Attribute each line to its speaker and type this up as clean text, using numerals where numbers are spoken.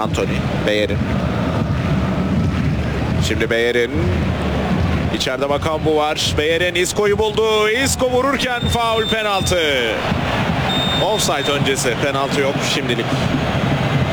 Speaker 1: Anthony. Bayern. Şimdi Bayern. İçeride Bakambu var. Bayern Isco'yu buldu. Isco vururken faul, penaltı. Offside öncesi. Penaltı yok şimdilik.